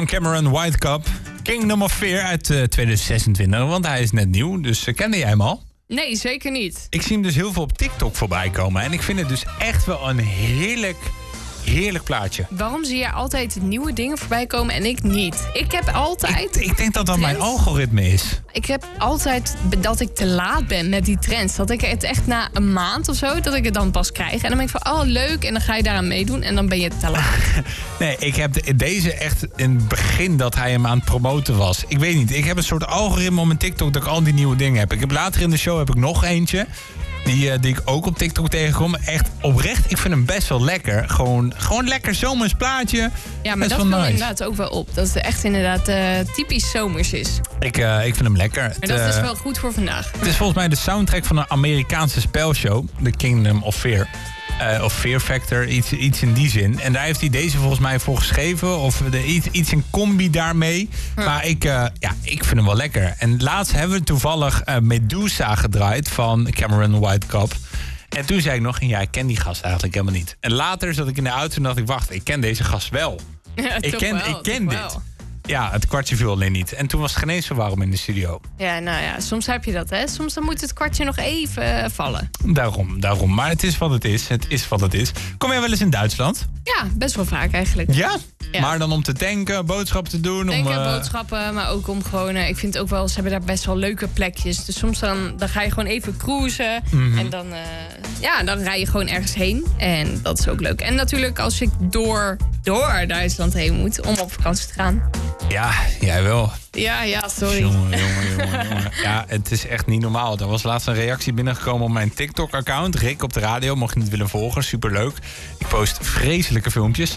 van Cameron Whitecap. Kingdom of Fear uit 2026, want hij is net nieuw. Dus kende jij hem al? Nee, zeker niet. Ik zie hem dus heel veel op TikTok voorbij komen. En ik vind het dus echt wel een heerlijk plaatje. Waarom zie jij altijd nieuwe dingen voorbij komen en ik niet? Ik heb altijd... Ik denk dat dat mijn algoritme is. Ik heb altijd dat ik te laat ben met die trends. Dat ik het echt na een maand of zo, dat ik het dan pas krijg. En dan ben ik van, oh leuk, en dan ga je daaraan meedoen en dan ben je te laat. Nee, ik heb deze echt in het begin dat hij hem aan het promoten was. Ik weet niet, ik heb een soort algoritme op mijn TikTok dat ik al die nieuwe dingen heb. Ik heb later in de show heb ik nog eentje. Die ik ook op TikTok tegenkom. Echt oprecht, ik vind hem best wel lekker. Gewoon lekker zomers plaatje. Ja, maar dat viel inderdaad ook wel op. Dat het echt inderdaad typisch zomers is. Ik vind hem lekker. Maar dat is wel goed voor vandaag. Het is volgens mij de soundtrack van een Amerikaanse spelshow. The Kingdom of Fear. Of Fear Factor, iets in die zin. En daar heeft hij deze volgens mij voor geschreven. Of iets in combi daarmee. Maar ik vind hem wel lekker. En laatst hebben we toevallig Medusa gedraaid van Cameron Whitecap. En toen zei ik nog, ja, ik ken die gast eigenlijk helemaal niet. En later zat ik in de auto en dacht ik, wacht, ik ken deze gast wel. Ja, ik ken dit. Wel. Ja, het kwartje viel alleen niet. En toen was het geen eens zo warm in de studio. Ja, nou ja, soms heb je dat, hè. Soms dan moet het kwartje nog even vallen. Daarom. Maar het is wat het is. Het is wat het is. Kom jij wel eens in Duitsland? Ja, best wel vaak eigenlijk. Ja? Maar dan om te tanken, boodschappen te doen? Boodschappen, maar ook om gewoon... ik vind ook wel, ze hebben daar best wel leuke plekjes. Dus soms dan ga je gewoon even cruisen. Mm-hmm. En dan rij je gewoon ergens heen. En dat is ook leuk. En natuurlijk als ik door Duitsland heen moet om op vakantie te gaan. Ja, jij wel. Ja, sorry. Jongen. Ja, het is echt niet normaal. Er was laatst een reactie binnengekomen op mijn TikTok-account. Rick op de radio, mocht je niet willen volgen. Superleuk. Ik post vreselijke filmpjes.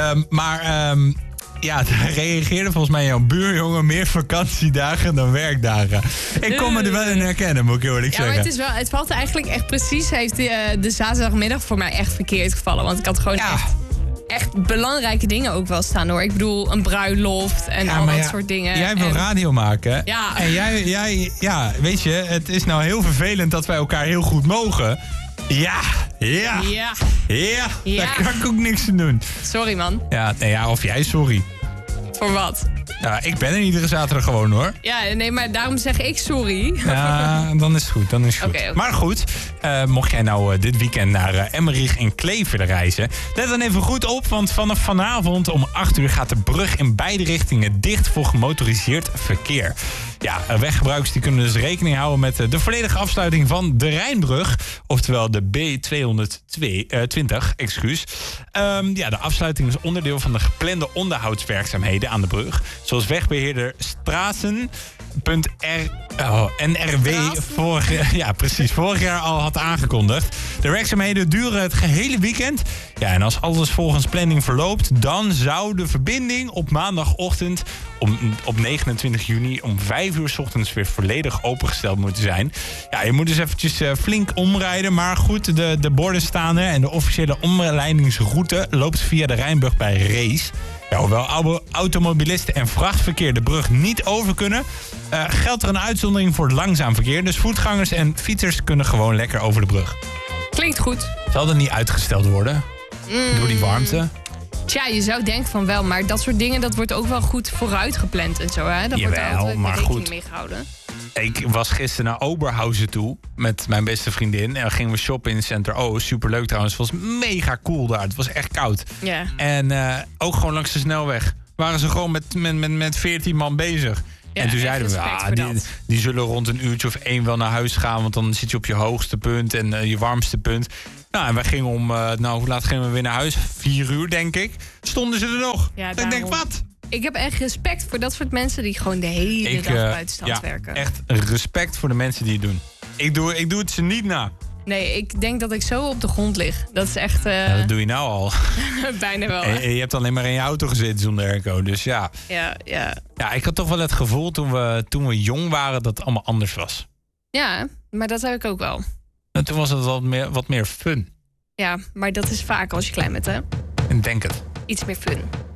Ja, daar reageerde volgens mij jouw buurjongen meer vakantiedagen dan werkdagen. Ik kon me er wel in herkennen, moet ik eerlijk zeggen. Maar het valt eigenlijk echt precies. Heeft de zaterdagmiddag voor mij echt verkeerd gevallen. Want ik had gewoon echt belangrijke dingen ook wel staan, hoor. Ik bedoel, een bruiloft en al dat soort dingen. Jij wil radio maken. Ja. En jij, weet je, het is nou heel vervelend dat wij elkaar heel goed mogen. Ja, daar kan ik ook niks aan doen. Sorry, man. Ja, of jij sorry. Voor wat? Ja, ik ben er iedere zaterdag gewoon, hoor. Ja, nee, maar daarom zeg ik sorry. Ja, dan is het goed. Okay. Maar goed, mocht jij nou dit weekend naar Emmerich en Kleef willen reizen, let dan even goed op, want vanaf vanavond om 8 uur gaat de brug in beide richtingen dicht voor gemotoriseerd verkeer. Ja, weggebruikers die kunnen dus rekening houden met de volledige afsluiting van de Rijnbrug. Oftewel de B220, excuus. De afsluiting is onderdeel van de geplande onderhoudswerkzaamheden aan de brug. Zoals wegbeheerder NRW vorig jaar al had aangekondigd. De werkzaamheden duren het gehele weekend. Ja, en als alles volgens planning verloopt, dan zou de verbinding op maandagochtend op 29 juni om 5 uur 's ochtends weer volledig opengesteld moeten zijn. Ja, je moet dus eventjes flink omrijden. Maar goed, de borden staan er en de officiële omleidingsroute loopt via de Rijnbrug bij Rees. Ja, hoewel automobilisten en vrachtverkeer de brug niet over kunnen, geldt er een uitzondering voor het langzaam verkeer. Dus voetgangers en fietsers kunnen gewoon lekker over de brug. Klinkt goed. Zal dat niet uitgesteld worden? Door die warmte? Tja, je zou denken van wel, maar dat soort dingen, dat wordt ook wel goed vooruit gepland en zo, hè? Dat wordt er altijd rekening mee gehouden. Ik was gisteren naar Oberhausen toe met mijn beste vriendin. En gingen we shoppen in Center Oost. Superleuk trouwens. Het was mega cool daar. Het was echt koud. Ja. En ook gewoon langs de snelweg waren ze gewoon met 14 man bezig. Ja, en toen zeiden we, die zullen rond een uurtje of 1 wel naar huis gaan. Want dan zit je op je hoogste punt en je warmste punt. Nou, en wij gingen hoe laat gingen we weer naar huis? 4 uur, denk ik. Stonden ze er nog. Ja, ik denk, wat? Ik heb echt respect voor dat soort mensen die gewoon de hele dag buiten stand werken. Echt respect voor de mensen die het doen. Ik doe het ze niet na. Nee, ik denk dat ik zo op de grond lig. Dat is echt... dat doe je nou al. Bijna wel. En je hebt alleen maar in je auto gezeten zonder airco, dus ja. Ja, ik had toch wel het gevoel toen we jong waren dat het allemaal anders was. Ja, maar dat heb ik ook wel. En toen was het wat meer fun. Ja, maar dat is vaak als je klein bent, hè? En denk het. Iets meer fun.